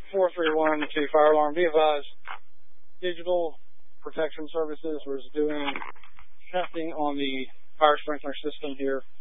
431 to fire alarm. Be advised, Digital Protection Services was doing testing on the fire sprinkler system here